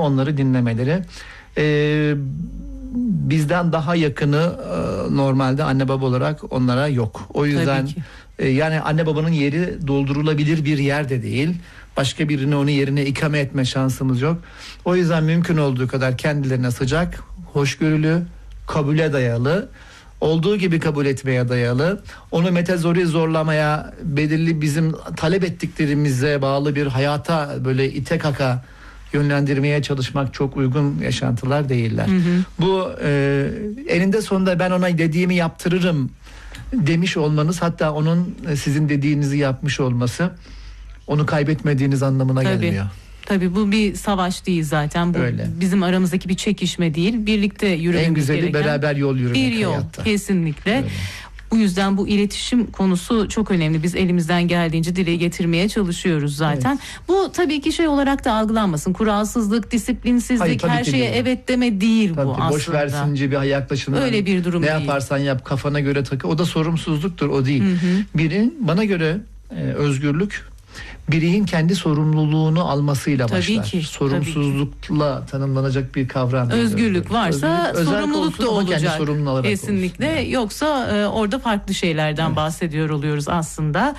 onları dinlemeleri. Bizden daha yakını normalde anne baba olarak onlara yok. O yüzden yani anne babanın yeri doldurulabilir bir yer de değil. Başka birini onun yerine ikame etme şansımız yok. O yüzden mümkün olduğu kadar kendilerine sıcak, hoşgörülü, kabule dayalı, olduğu gibi kabul etmeye dayalı, onu metazori zorlamaya, belirli bizim talep ettiklerimize bağlı bir hayata böyle ite kaka yönlendirmeye çalışmak çok uygun yaşantılar değiller. Bu eninde sonunda ben ona dediğimi yaptırırım demiş olmanız, hatta onun sizin dediğinizi yapmış olması onu kaybetmediğiniz anlamına gelmiyor. Tabii bu bir savaş değil zaten. Bu öyle. Bizim aramızdaki bir çekişme değil. Birlikte yürümemiz en güzeli gereken beraber yol yürümek bir yol hayatta. Kesinlikle. Öyle. Bu yüzden bu iletişim konusu çok önemli. Biz elimizden geldiğince dile getirmeye çalışıyoruz zaten. Evet. Bu tabii ki şey olarak da algılanmasın. Kuralsızlık, disiplinsizlik, her şeye evet deme değil tabii bu aslında. Boş versince bir yaklaşım. Öyle bir durum değil. Ne yaparsan yap, kafana göre takı. O da sorumsuzluktur, o değil. Birinin bana göre özgürlük bireyin kendi sorumluluğunu almasıyla başlar. Tabii ki, sorumsuzlukla tanımlanacak bir kavram. Özgürlük varsa sorumluluk da olacak. Kesinlikle. Olsun. Yoksa orada farklı şeylerden bahsediyor oluyoruz aslında.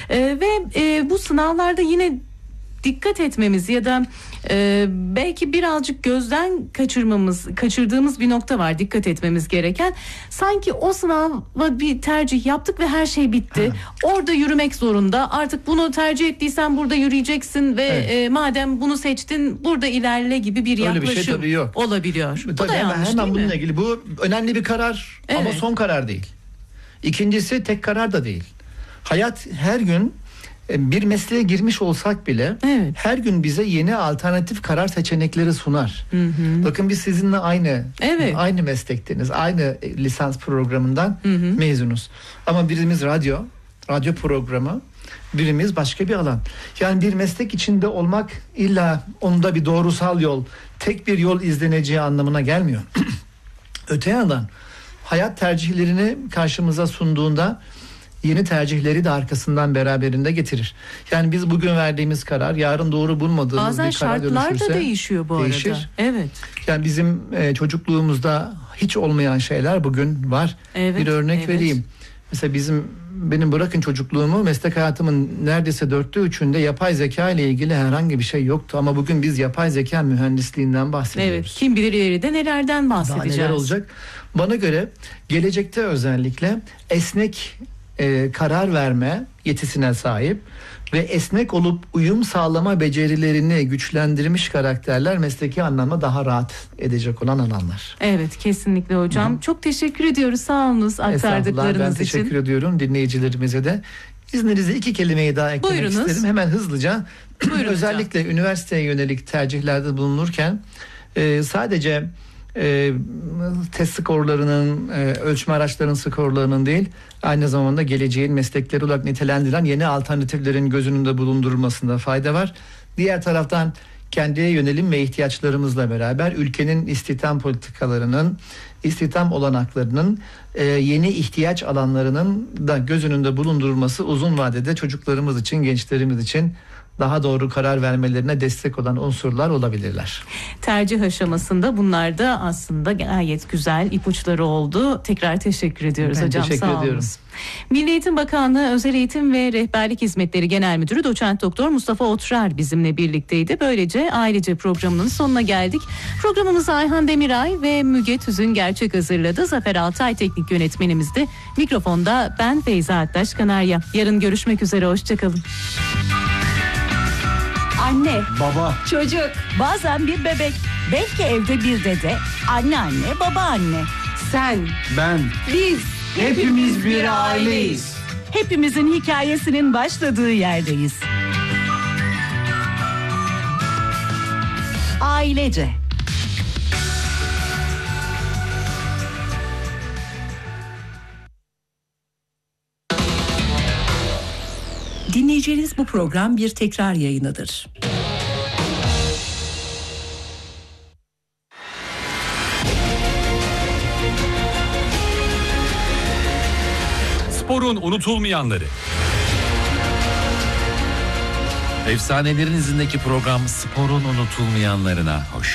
Ve bu sınavlarda yine dikkat etmemiz ya da belki birazcık gözden kaçırdığımız bir nokta var, dikkat etmemiz gereken. Sanki o sınava bir tercih yaptık ve her şey bitti. Orada yürümek zorunda. Artık bunu tercih ettiysen burada yürüyeceksin ve madem bunu seçtin burada ilerle gibi bir yaklaşım bir şey olabiliyor. Bu da yanlış, hemen bununla ilgili. Bu önemli bir karar ama son karar değil. İkincisi tek karar da değil. Hayat her gün, bir mesleğe girmiş olsak bile her gün bize yeni alternatif karar seçenekleri sunar. Bakın biz sizinle aynı meslekteniz, aynı lisans programından mezunuz. Ama birimiz radyo programı, birimiz başka bir alan. Yani bir meslek içinde olmak illa onda bir doğrusal yol, tek bir yol izleneceği anlamına gelmiyor. Öte yandan hayat tercihlerini karşımıza sunduğunda yeni tercihleri de arkasından beraberinde getirir. Yani biz bugün verdiğimiz karar yarın doğru bulmadığımız bir karar dönüşürse şartlar da değişiyor bu arada. Evet. Yani bizim çocukluğumuzda hiç olmayan şeyler bugün var. Bir örnek vereyim. Mesela benim bırakın çocukluğumu, meslek hayatımın neredeyse 3'ünde yapay zeka ile ilgili herhangi bir şey yoktu. Ama bugün biz yapay zeka mühendisliğinden bahsediyoruz. Evet. Kim bilir ileride nelerden bahsedeceğiz. Daha neler olacak? Bana göre gelecekte özellikle esnek karar verme yetisine sahip ve esnek olup uyum sağlama becerilerini güçlendirmiş karakterler mesleki anlamda daha rahat edecek olan alanlar. Evet, kesinlikle hocam. Çok teşekkür ediyoruz. Sağ olunuz aktardıklarınız için. Ben teşekkür ediyorum dinleyicilerimize de. İzninizle 2 kelimeyi daha eklemek isterim. Hemen hızlıca. Özellikle üniversiteye yönelik tercihlerde bulunurken sadece test skorlarının, ölçme araçlarının skorlarının değil, aynı zamanda geleceğin meslekleri olarak nitelendirilen yeni alternatiflerin göz önünde bulundurulmasında fayda var. Diğer taraftan kendiye yönelim ve ihtiyaçlarımızla beraber ülkenin istihdam politikalarının, istihdam olanaklarının, yeni ihtiyaç alanlarının da göz önünde bulundurulması uzun vadede çocuklarımız için, gençlerimiz için daha doğru karar vermelerine destek olan unsurlar olabilirler. Tercih aşamasında bunlar da aslında gayet güzel ipuçları oldu. Tekrar teşekkür ediyoruz hocam. Teşekkür ediyorum. Milli Eğitim Bakanlığı Özel Eğitim ve Rehberlik Hizmetleri Genel Müdürü Doçent Doktor Mustafa Otrar bizimle birlikteydi. Böylece Ailece programının sonuna geldik. Programımızı Ayhan Demiray ve Müge Tüzün Gerçek hazırladı. Zafer Altay teknik yönetmenimizdi. Mikrofonda ben Feyza Aktaş Kanarya. Yarın görüşmek üzere. Hoşçakalın. Anne, baba, çocuk, bazen bir bebek, belki evde bir dede, anneanne, babaanne. Sen, ben, biz, hepimiz bir aileyiz. Hepimizin hikayesinin başladığı yerdeyiz. Ailece. Dinleyeceğiniz bu program bir tekrar yayınıdır. Sporun unutulmayanları. Efsanelerin izindeki program Sporun unutulmayanlarına hoş